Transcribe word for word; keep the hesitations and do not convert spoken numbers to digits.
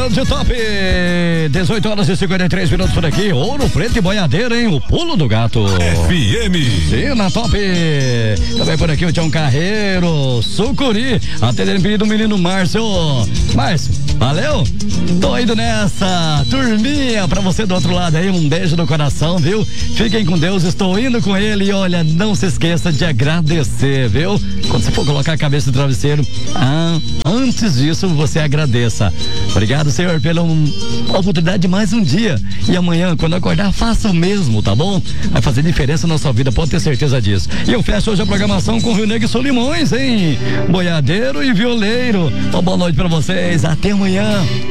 grande top. dezoito horas e cinquenta e três minutos por aqui. Ouro Preto e Boiadeiro, hein? O pulo do gato. F M. Sim, na top. Também por aqui o Tião Carreiro, Sucuri. Atendendo o pedido do menino Márcio. Márcio, valeu? Tô indo nessa. Turminha pra você do outro lado aí. Um beijo no coração, viu? Fiquem com Deus, estou indo com ele. E olha, não se esqueça de agradecer, viu? Quando você for colocar a cabeça no travesseiro, ah, antes disso, você agradeça. Obrigado, Senhor, pela um, oportunidade de mais um dia. E amanhã, quando acordar, faça o mesmo, tá bom? Vai fazer diferença na sua vida, pode ter certeza disso. E eu fecho hoje a programação com Rio Negro e Solimões, hein? Boiadeiro e violeiro. Uma boa noite pra vocês, até amanhã.